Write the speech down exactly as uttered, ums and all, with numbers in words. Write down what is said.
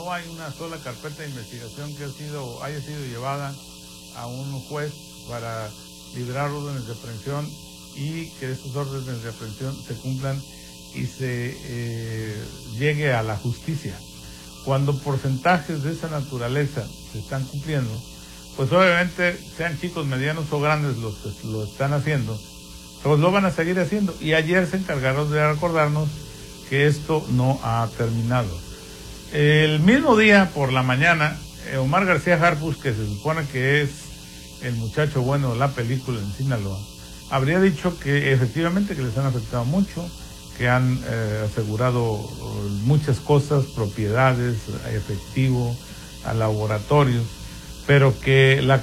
no hay una sola carpeta de investigación que ha sido, haya sido llevada a un juez para librar órdenes de aprehensión y que esas órdenes de aprehensión se cumplan y se eh, llegue a la justicia. Cuando porcentajes de esa naturaleza se están cumpliendo, pues obviamente, sean chicos, medianos o grandes los que lo están haciendo, pues lo van a seguir haciendo. Y ayer se encargaron de recordarnos que esto no ha terminado. El mismo día, por la mañana, Omar García Harfuch, que se supone que es el muchacho bueno de la película en Sinaloa, habría dicho que efectivamente que les han afectado mucho, que han eh, asegurado muchas cosas, propiedades, efectivo, a laboratorios, pero que la